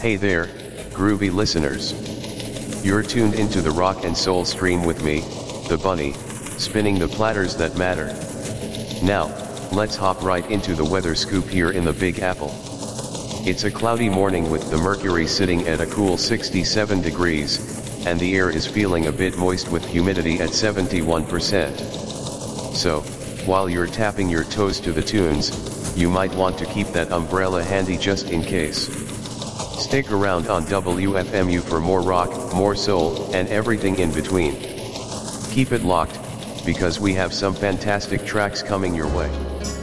Hey there, groovy listeners. You're tuned into the rock and soul stream with me, the bunny, spinning the platters that matter. Now, let's hop right into the weather scoop here in the Big Apple. It's a cloudy morning with the mercury sitting at a cool 67 degrees, and the air is feeling a bit moist with humidity at 71%. So, while you're tapping your toes to the tunes, you might want to keep that umbrella handy just in case. Stick around on WFMU for more rock, more soul, and everything in between. Keep it locked, because we have some fantastic tracks coming your way.